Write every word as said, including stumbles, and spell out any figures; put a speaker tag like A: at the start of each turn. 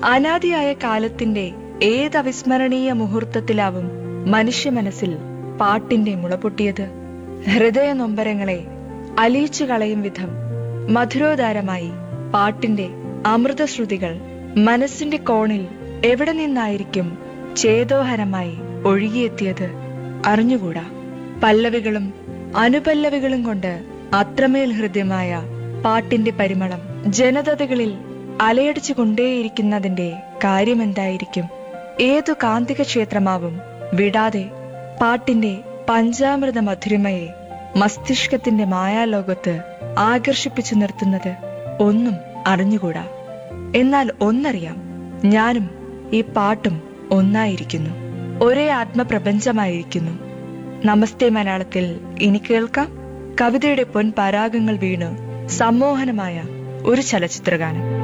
A: അനാദിയായ കാലത്തിന്റെ ഏതവിസ്മരണീയ മുഹൂർത്തത്തിലാവും മനുഷ്യ മനസ്സിൽ പാട്ടിന്റെ മുളപൊട്ടിയത്? ഹൃദയ നൊമ്പരങ്ങളെ അലിയിച്ചു കളയും വിധം മധുരോദാരമായി പാട്ടിന്റെ അമൃതശ്രുതികൾ മനസ്സിന്റെ കോണിൽ എവിടെ നിന്നായിരിക്കും ചേതോഹരമായി ഒഴുകിയെത്തിയത്? അറിഞ്ഞുകൂടാ. പല്ലവികളും അനുപല്ലവികളും കൊണ്ട് അത്രമേൽ ഹൃദ്യമായ പാട്ടിന്റെ പരിമളം ജനതകളിൽ അലയടിച്ചു കൊണ്ടേയിരിക്കുന്നതിന്റെ കാര്യമെന്തായിരിക്കും? ഏതു കാന്തിക ക്ഷേത്രമാവും വിടാതെ പാട്ടിന്റെ പഞ്ചാമൃത മധുരിമയെ മസ്തിഷ്കത്തിന്റെ മായാലോകത്ത് ആകർഷിപ്പിച്ചു നിർത്തുന്നത്? ഒന്നും അറിഞ്ഞുകൂടാ. എന്നാൽ ഒന്നറിയാം, ഞാനും ഈ പാട്ടും ഒന്നായിരിക്കുന്നു, ഒരേ ആത്മപ്രപഞ്ചമായിരിക്കുന്നു. നമസ്തേ മലയാളത്തിൽ ഇനി കേൾക്കാം കവിതയുടെ പൊൻപരാഗങ്ങൾ വീണ് സമ്മോഹനമായ ഒരു ചലച്ചിത്രഗാനം.